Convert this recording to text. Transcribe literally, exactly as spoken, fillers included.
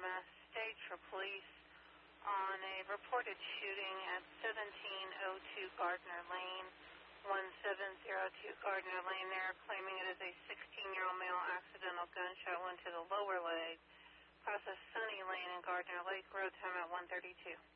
Mass Stage for police on a reported shooting at seventeen oh two Gardner Lane, one seven zero two Gardner Lane. They're claiming it is a sixteen-year-old male accidental gunshot wound to the lower leg. Process Sunny Lane and Gardner Lake. Road time at one thirty-two.